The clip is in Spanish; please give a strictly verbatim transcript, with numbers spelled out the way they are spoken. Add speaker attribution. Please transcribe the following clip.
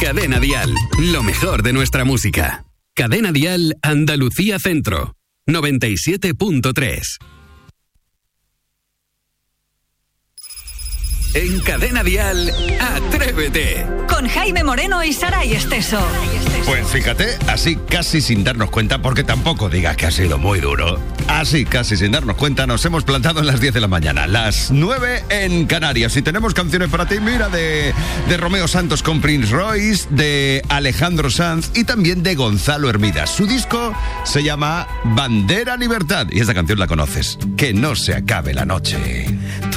Speaker 1: Cadena Dial, lo mejor de nuestra música. Cadena Dial Andalucía Centro, noventa y siete punto tres. En Cadena Dial, Atrévete.
Speaker 2: Con Jaime Moreno y Saray Esteso.
Speaker 3: Pues fíjate, así casi sin darnos cuenta, porque tampoco digas que ha sido muy duro. Así casi sin darnos cuenta, nos hemos plantado en las diez de la mañana, las nueve en Canarias. Y tenemos canciones para ti, mira, de, de Romeo Santos con Prince Royce, de Alejandro Sanz y también de Gonzalo Hermida. Su disco se llama Bandera Libertad y esta canción la conoces. Que no se acabe la noche.